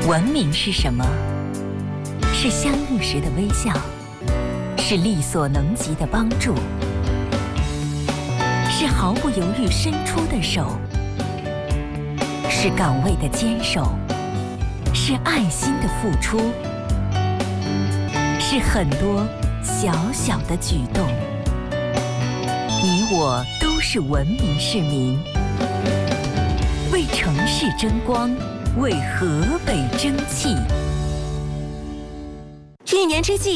文明是什么？是相遇时的微笑，是力所能及的帮助，是毫不犹豫伸出的手，是岗位的坚守，是爱心的付出，是很多小小的举动。你我都是文明市民，为城市争光，为河北争气。一年之计